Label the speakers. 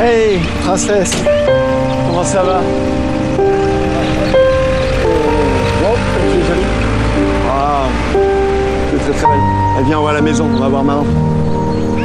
Speaker 1: Hey, princesse, comment ça va? Oh, elle est jolie. Ah, c'est très très belle. Elle vient, on va à la maison, on va voir maman.